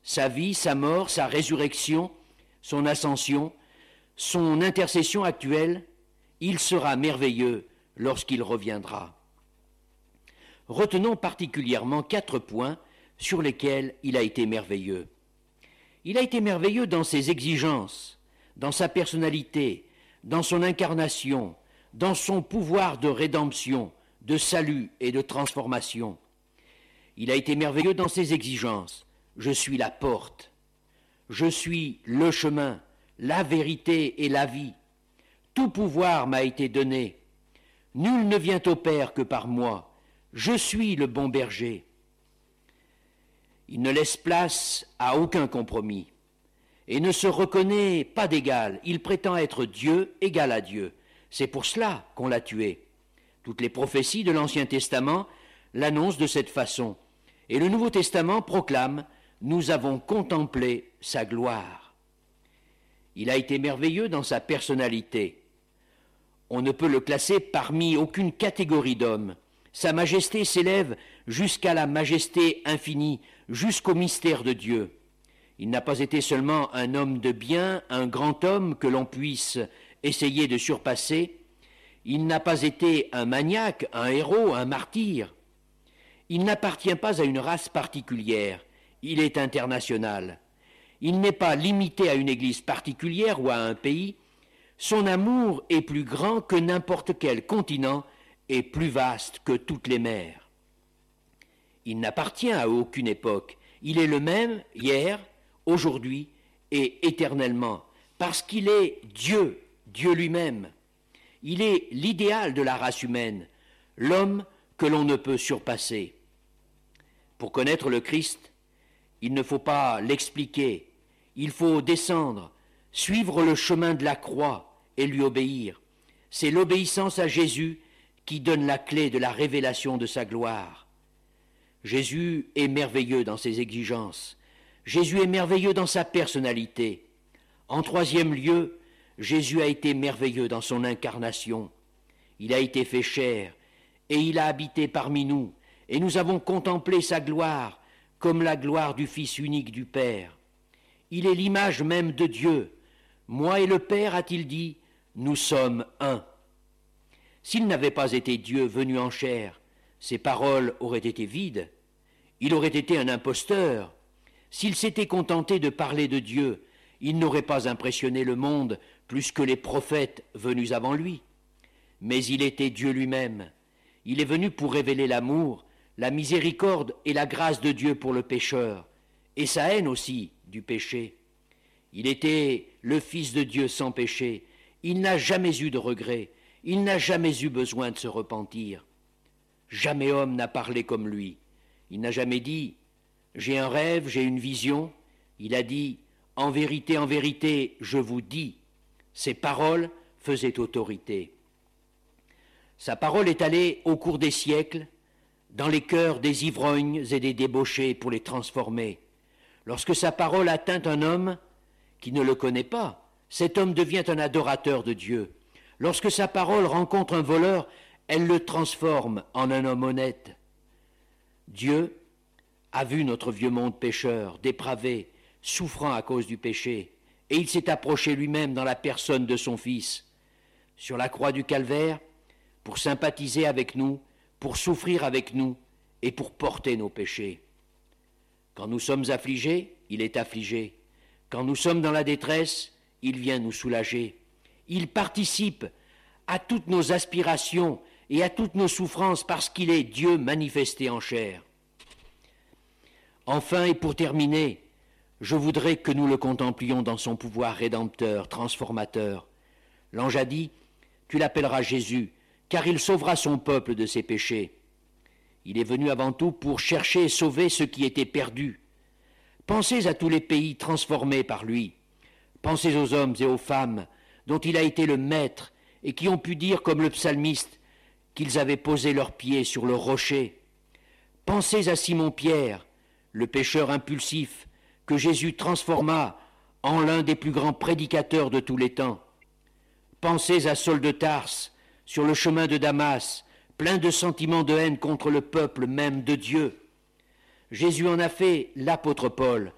sa vie, sa mort, sa résurrection, son ascension, son intercession actuelle, il sera merveilleux lorsqu'il reviendra. Retenons particulièrement 4 points sur lesquels il a été merveilleux. Il a été merveilleux dans ses exigences, dans sa personnalité, dans son incarnation, dans son pouvoir de rédemption, de salut et de transformation. Il a été merveilleux dans ses exigences. Je suis la porte. Je suis le chemin, la vérité et la vie. Tout pouvoir m'a été donné. Nul ne vient au Père que par moi. Je suis le bon berger. Il ne laisse place à aucun compromis et ne se reconnaît pas d'égal. Il prétend être Dieu, égal à Dieu. C'est pour cela qu'on l'a tué. Toutes les prophéties de l'Ancien Testament l'annoncent de cette façon. Et le Nouveau Testament proclame « Nous avons contemplé sa gloire ». Il a été merveilleux dans sa personnalité. On ne peut le classer parmi aucune catégorie d'hommes. Sa majesté s'élève jusqu'à la majesté infinie, jusqu'au mystère de Dieu. Il n'a pas été seulement un homme de bien, un grand homme que l'on puisse essayer de surpasser. Il n'a pas été un maniaque, un héros, un martyr. Il n'appartient pas à une race particulière. Il est international. Il n'est pas limité à une église particulière ou à un pays. Son amour est plus grand que n'importe quel continent et plus vaste que toutes les mers. Il n'appartient à aucune époque. Il est le même hier, aujourd'hui et éternellement, parce qu'il est Dieu, Dieu lui-même. Il est l'idéal de la race humaine, l'homme que l'on ne peut surpasser. Pour connaître le Christ, il ne faut pas l'expliquer, il faut descendre, suivre le chemin de la croix et lui obéir. C'est l'obéissance à Jésus qui donne la clé de la révélation de sa gloire. Jésus est merveilleux dans ses exigences. Jésus est merveilleux dans sa personnalité. En 3e lieu, Jésus a été merveilleux dans son incarnation. Il a été fait chair et il a habité parmi nous et nous avons contemplé sa gloire comme la gloire du Fils unique du Père. Il est l'image même de Dieu. Moi et le Père, a-t-il dit, nous sommes un. S'il n'avait pas été Dieu venu en chair, ses paroles auraient été vides. Il aurait été un imposteur. S'il s'était contenté de parler de Dieu, il n'aurait pas impressionné le monde plus que les prophètes venus avant lui. Mais il était Dieu lui-même. Il est venu pour révéler l'amour, la miséricorde et la grâce de Dieu pour le pécheur, et sa haine aussi du péché. Il était le Fils de Dieu sans péché. Il n'a jamais eu de regret. Il n'a jamais eu besoin de se repentir. Jamais homme n'a parlé comme lui. Il n'a jamais dit « j'ai un rêve, j'ai une vision ». Il a dit « en vérité, je vous dis ». Ses paroles faisaient autorité. Sa parole est allée au cours des siècles dans les cœurs des ivrognes et des débauchés pour les transformer. Lorsque sa parole atteint un homme qui ne le connaît pas, cet homme devient un adorateur de Dieu. Lorsque sa parole rencontre un voleur, elle le transforme en un homme honnête. Dieu a vu notre vieux monde pécheur, dépravé, souffrant à cause du péché, et il s'est approché lui-même dans la personne de son Fils, sur la croix du Calvaire, pour sympathiser avec nous, pour souffrir avec nous et pour porter nos péchés. Quand nous sommes affligés, il est affligé. Quand nous sommes dans la détresse, il vient nous soulager. Il participe à toutes nos aspirations et à toutes nos souffrances parce qu'il est Dieu manifesté en chair. Enfin et pour terminer, je voudrais que nous le contemplions dans son pouvoir rédempteur, transformateur. L'ange a dit, tu l'appelleras Jésus, car il sauvera son peuple de ses péchés. Il est venu avant tout pour chercher et sauver ceux qui étaient perdus. Pensez à tous les pays transformés par lui. Pensez aux hommes et aux femmes dont il a été le maître et qui ont pu dire comme le psalmiste qu'ils avaient posé leurs pieds sur le rocher. Pensez à Simon-Pierre, le pécheur impulsif que Jésus transforma en l'un des plus grands prédicateurs de tous les temps. Pensez à Saul de Tarse, sur le chemin de Damas, plein de sentiments de haine contre le peuple même de Dieu. Jésus en a fait l'apôtre Paul,